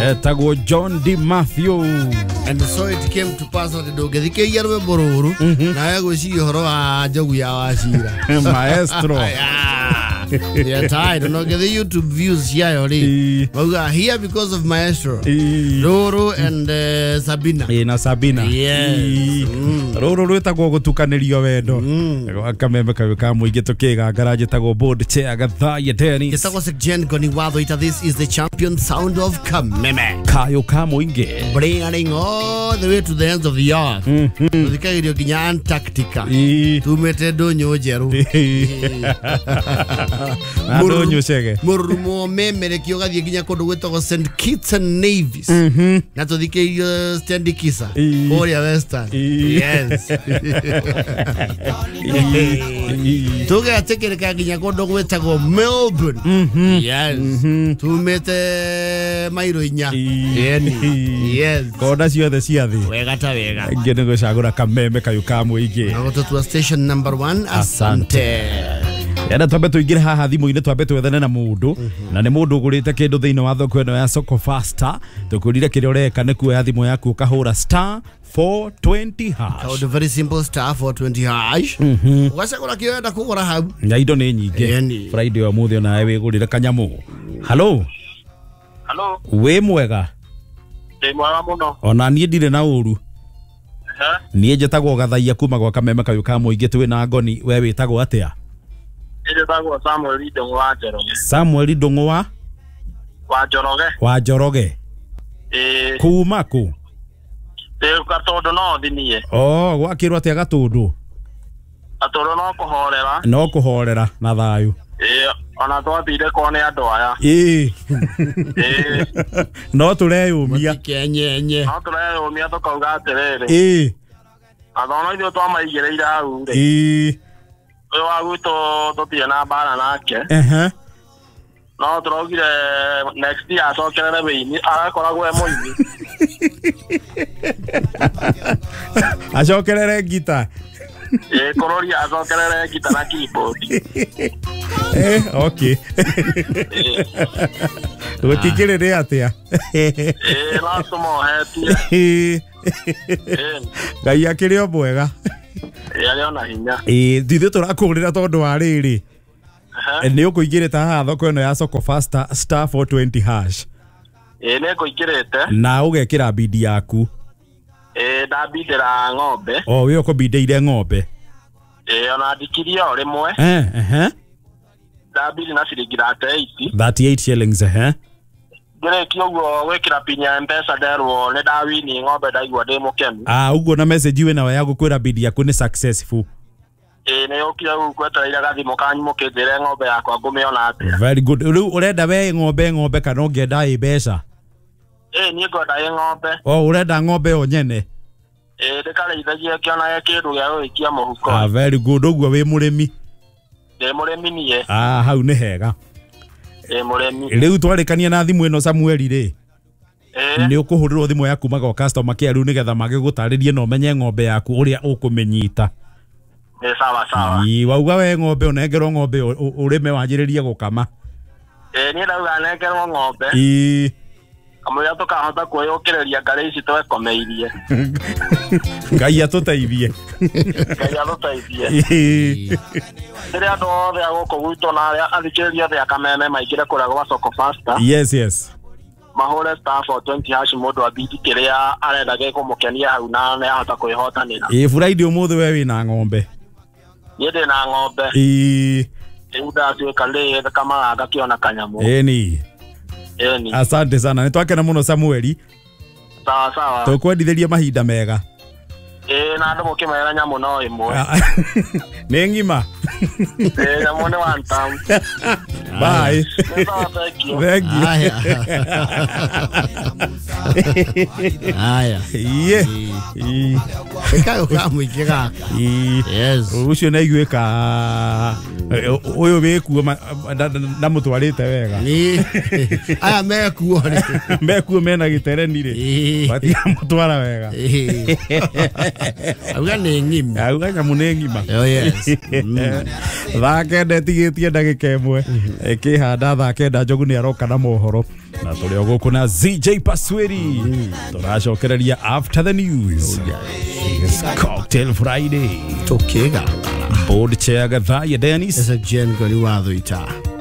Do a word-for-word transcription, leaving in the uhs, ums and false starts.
Tago John D. Matthew. And so it came to pass that the Gethike Yarwe Bororo, Nago see Horoa Joguya Washira. Maestro. Yeah, tired. No get the YouTube views here already. We are here because of Maestro, Roro and uh, Sabina. Na Sabina. Yes. Roro rweta go gutukanirio wendo. Akamembe kaga muigeto kega garaje tago board chair gatha yeteni. Yetako sekjen goni wado ita. This is the champion sound of Kameme. Kayo kamuinge. Bringing all the way to the ends of the earth. Dikagirio kinya Antarctica. Tumete donyo jeru. Ado nyosege. Murumo memere kioga ginya kodo wetako Saint Kitts and Nevis. Na to dike stand kisa. Korea Western. Yes. Toga tekere kaginya kodo wetako Melbourne. Yes. Tumete mairo inya. Yes. Koda sio the siathi. Wega ta wega. Ngene go shagura Kameme kayo kamuinge. Na to station number one. Asante. Yana twambe tuingire haha thimu-ini twambe twethane na mundu na ni mundu ugurite kindu thiini wa thoko eno ya Soko Faster tukurire kire ureka ni kuoya thimu yaku ukahura star four twenty hash. Code very simple star four twenty hash. Ugacagura kio enda kugura hau. Na indo ni nyinge. Friday wa muthi ona we gurire kanyamu. Hello. Hello. We mwega. Ndi mwega muno. Ona nie ndire na uru. Eh? Nie njetagwo gathaia kuma gwa Kameme kayo ka muingi twi na ngoni we witagwo atia? Ile tago Samuel Idongo wa Njoroge. Samuel Idongo wa wa Njoroge. Wa Njoroge. Eh. Kuma ku. Te Gatondo no thinie. Oh, gwakirwo atia Gatondo. Gatondo no kuhorera. No kuhorera na thayu. Eh, ona twathire kone andu aya. Eh. Eh. No tureyumia. Kenyenye. No tureyumia tukauga atiriri. Eh. Athona ithu twamaigireire hau ri. Eh. Oyo waguto tutie na bana nake. Ehe. No turogire next year acokerere beini arakoragwo e muini. Acokerere gita. Eh, korori acokerere gita na keyboard. Eh, okay. Gutikirire atia. Eh, last mo hetia. Eh. Ngai akirio mwega. Yale ona hinya. Eh, thithu turakurira tondu wa riri. Aha. Ni ukuigirita haha thoko eno ya Soko Faster star four twenty hash. Eh, ne kuigirite. Na ugekira bidi yaku. Eh, ndabidira ng'ombe. Oh, we ukubindeire ng'ombe. Eh, ona ndikiria o rimwe. Eh, eh. Ndabidi na ciringi thirty-eight. thirty-eight shillings eh. Ngire kioguo wekira pinya M-Pesa nderwo ne ndawini ng'ombe ndaigua ndi mukenu. Ah, ugo na message we nawe ya gukwira bidi yaku ni successful. Eh, ne yokira gukwetereira gathimo kanyu mukindire ng'ombe yakwa ngumiona atia. Very good. Riu urenda we ng'ombe ng'ombe kana ungienda i mbeca? Eh, ni ngwenda i ng'ombe. Oh, urenda ng'ombe o nyene? Eh, ndikareithagia kiona kindu gia gwikia muhuko. Ah, very good. Uguo we murimi. Ndi murimi nie. Ah, hau ni hega. Eh, murimi. Riu twarikania na thimu eno Samuel ri. Eh. Ni ukuhurirwo thimu yaku mago customer care riu nigetha magigutaririe no menye ng'ombe yaku uria ukumenyita. Eh, sawa sawa. Ii, wauga we ng'ombe unengerwo ng'ombe urime wanjiririe gukama. Eh, ni ndauga nengerwo ng'ombe. Ii. Amuya tukahota kuoyokereria ngari ici twekomeirie. Ngai atuteithie. Ngai atuteithie. Ire andu othe aguko gwitũ na aria athikĩrĩria othe a Kameme maingĩre kũrĩa gwa Soko Faster. Yes, yes. Mahure star four twenty hash mũndũ abidi kĩrĩa arenda gĩkũmũkenia hau na nĩ ahota kwĩhotanĩra. Ĩ Friday ũmũthĩ we wĩna ng'ombe. Niĩ ndĩ na ng'ombe. Ĩ. Rĩu ndatuĩka rĩ kama ngakĩona kanyamu. Ĩni. Ĩni. Asante sana. Nĩtwakena mũno Samueli. Sawa sawa. Tũkwendithĩria mahinda mega. Eh, na andũ mũkĩmera nyamũ no ĩmwe. Nĩ ngima. Eh, nyamũ nĩ one time. Bye. Thank you. Thank you. Aya. Aya. Iye. Ii. Kayo kamuingi gaka. Ii. Yes. Ucio na iguika uyu wikuo na mutwarite wega. Ni. Aya mekuo ri. Mekuo mena gitereni ri. Bati mutwara wega. Auga nĩ ngima. Auga nyamu nĩ ngima. Oh yes. Thake ndetigitie ndagika ĩmwe. Kĩhanda thake nda Njogu nĩ aroka na mohoro. na tuli o guku na Z J Pasweri turacokereria after the news. It's Cocktail Friday Tokega board chair Gathaya Dennis Esa Jen Goliwatho ita